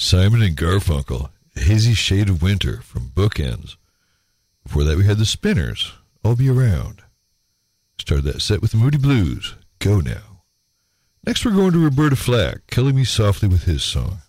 Simon and Garfunkel, A Hazy Shade of Winter from Bookends. Before that, we had the Spinners, I'll Be Around. Started that set with the Moody Blues, Go Now. Next, we're going to Roberta Flack, Killing Me Softly with his song.